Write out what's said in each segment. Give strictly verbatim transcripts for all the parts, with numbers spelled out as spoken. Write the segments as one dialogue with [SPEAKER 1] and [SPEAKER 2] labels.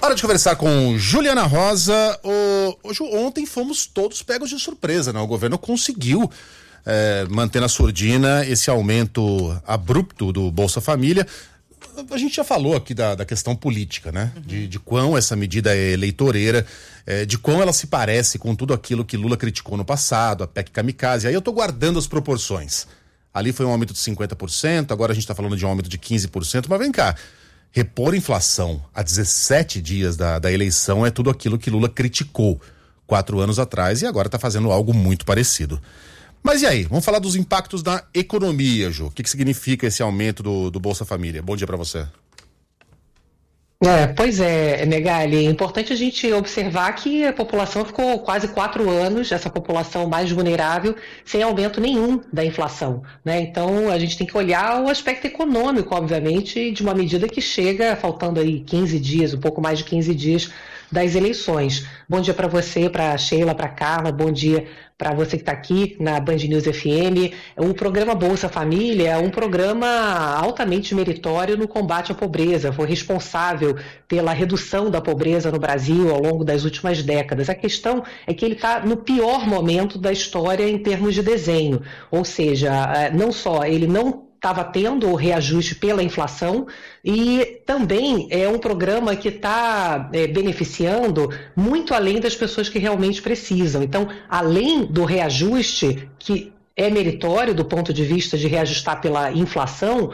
[SPEAKER 1] Hora de conversar com Juliana Rosa. O, hoje, ontem fomos todos pegos de surpresa, né? O governo conseguiu é, manter na surdina esse aumento abrupto do Bolsa Família. A gente já falou aqui da, da questão política, né? Uhum. De, de quão essa medida é eleitoreira, é, de quão ela se parece com tudo aquilo que Lula criticou no passado, a P E C Kamikaze. Aí eu tô guardando as proporções. Ali foi um aumento de cinquenta por cento, agora a gente tá falando de um aumento de quinze por cento, mas vem cá. Repor inflação a dezessete dias da, da eleição é tudo aquilo que Lula criticou quatro anos atrás e agora está fazendo algo muito parecido. Mas e aí? Vamos falar dos impactos na economia, Ju. O que, que significa esse aumento do, do Bolsa Família? Bom dia para você.
[SPEAKER 2] É, pois é, Megali, é importante a gente observar que a população ficou quase quatro anos, essa população mais vulnerável, sem aumento nenhum da inflação, né? Então a gente tem que olhar o aspecto econômico, obviamente, de uma medida que chega faltando aí quinze dias, um pouco mais de quinze dias das eleições. Bom dia para você, para a Sheila, para a Carla, bom dia para você que está aqui na Band News F M. O programa Bolsa Família é um programa altamente meritório no combate à pobreza. Foi responsável pela redução da pobreza no Brasil ao longo das últimas décadas. A questão é que ele está no pior momento da história em termos de desenho. Ou seja, não só ele não estava tendo o reajuste pela inflação e também é um programa que está é, beneficiando muito além das pessoas que realmente precisam. Então, além do reajuste, que é meritório do ponto de vista de reajustar pela inflação,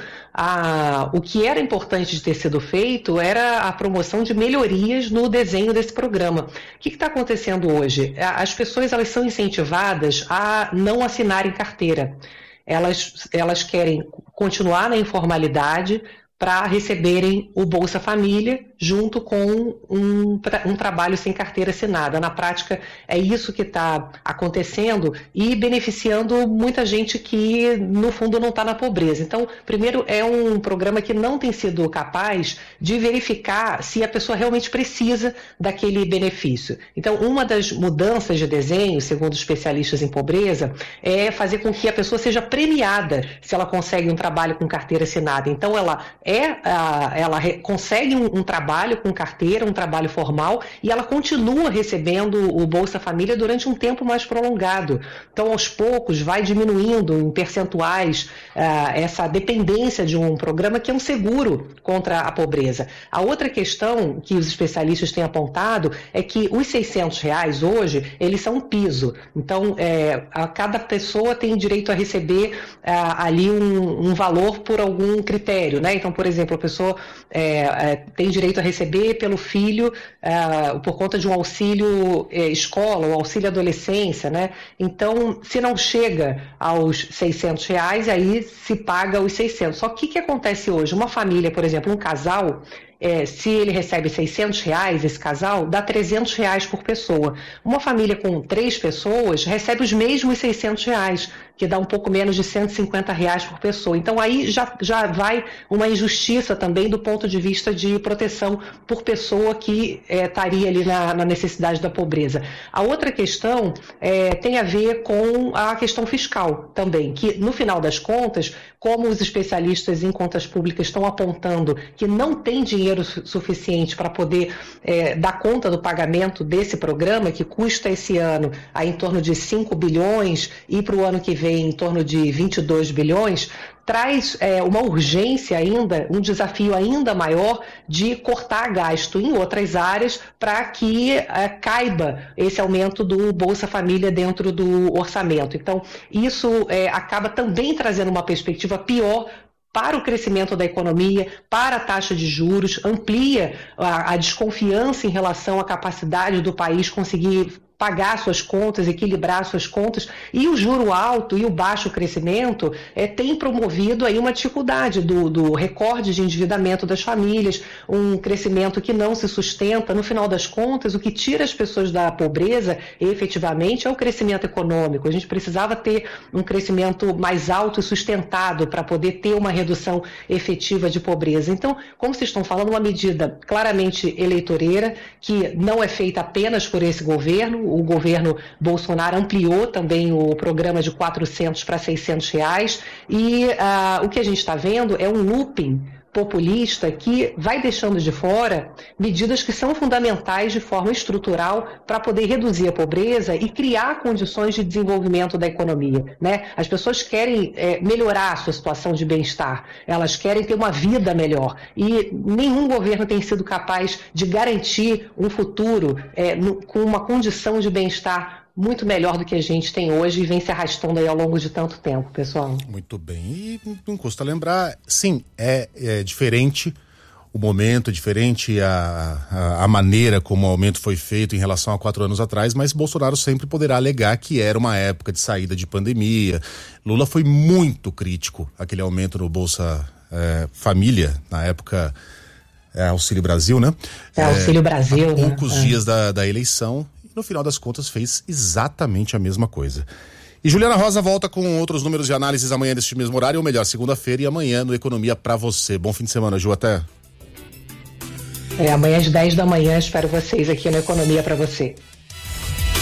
[SPEAKER 2] a, o que era importante de ter sido feito era a promoção de melhorias no desenho desse programa. O que está acontecendo hoje? As pessoas elas são incentivadas a não assinarem carteira. Elas, elas querem continuar na informalidade para receberem o Bolsa Família junto com um, um trabalho sem carteira assinada. Na prática, é isso que está acontecendo e beneficiando muita gente que, no fundo, não está na pobreza. Então, primeiro, é um programa que não tem sido capaz de verificar se a pessoa realmente precisa daquele benefício. Então, uma das mudanças de desenho, segundo especialistas em pobreza, é fazer com que a pessoa seja premiada se ela consegue um trabalho com carteira assinada. Então, ela, é, ela consegue um, um trabalho trabalho com carteira, um trabalho formal, e ela continua recebendo o Bolsa Família durante um tempo mais prolongado. Então, aos poucos, vai diminuindo em percentuais uh, essa dependência de um programa que é um seguro contra a pobreza. A outra questão que os especialistas têm apontado é que os seiscentos reais hoje, eles são um piso. Então, é, a cada pessoa tem direito a receber uh, ali um, um valor por algum critério, né? Então, por exemplo, a pessoa é, é, tem direito a receber pelo filho uh, por conta de um auxílio eh, escola, ou auxílio adolescência, né? Então, se não chega aos seiscentos reais, aí se paga os seiscentos. Só que o que acontece hoje? Uma família, por exemplo, um casal, É, se ele recebe seiscentos reais, esse casal, dá trezentos reais por pessoa. Uma família com três pessoas recebe os mesmos seiscentos reais, que dá um pouco menos de cento e cinquenta reais por pessoa. Então aí já, já vai uma injustiça também do ponto de vista de proteção por pessoa que é, estaria ali na, na necessidade da pobreza. A outra questão é, tem a ver com a questão fiscal também, que no final das contas, como os especialistas em contas públicas estão apontando que não tem dinheiro suficiente para poder é, dar conta do pagamento desse programa, que custa esse ano a em torno de cinco bilhões e para o ano que vem em torno de vinte e dois bilhões, traz é, uma urgência ainda, um desafio ainda maior de cortar gasto em outras áreas para que é, caiba esse aumento do Bolsa Família dentro do orçamento. Então, isso é, acaba também trazendo uma perspectiva pior para o crescimento da economia, para a taxa de juros, amplia a, a desconfiança em relação à capacidade do país conseguir pagar suas contas, equilibrar suas contas, e o juro alto e o baixo crescimento é, tem promovido aí uma dificuldade do, do recorde de endividamento das famílias, um crescimento que não se sustenta. No final das contas, o que tira as pessoas da pobreza efetivamente é o crescimento econômico. A gente precisava ter um crescimento mais alto e sustentado para poder ter uma redução efetiva de pobreza. Então, como vocês estão falando, uma medida claramente eleitoreira, que não é feita apenas por esse governo. O governo Bolsonaro ampliou também o programa de quatrocentos para seiscentos reais e uh, o que a gente está vendo é um looping populista que vai deixando de fora medidas que são fundamentais de forma estrutural para poder reduzir a pobreza e criar condições de desenvolvimento da economia, né? As pessoas querem é, melhorar a sua situação de bem-estar, elas querem ter uma vida melhor e nenhum governo tem sido capaz de garantir um futuro é, no, com uma condição de bem-estar muito melhor do que a gente tem hoje e vem se arrastando aí ao longo de tanto tempo, pessoal.
[SPEAKER 1] Muito bem. E não custa lembrar, sim, é, é diferente o momento, é diferente a, a, a maneira como o aumento foi feito em relação a quatro anos atrás, mas Bolsonaro sempre poderá alegar que era uma época de saída de pandemia. Lula foi muito crítico àquele aumento no Bolsa é, Família, na época é, Auxílio Brasil, né?
[SPEAKER 2] É, Auxílio Brasil.
[SPEAKER 1] Há poucos
[SPEAKER 2] né?
[SPEAKER 1] dias da, da eleição. No final das contas, fez exatamente a mesma coisa. E Juliana Rosa volta com outros números de análises amanhã neste mesmo horário, ou melhor, segunda-feira e amanhã no Economia pra você. Bom fim de semana, Ju, até.
[SPEAKER 2] É, amanhã às dez da manhã espero vocês aqui no Economia pra você.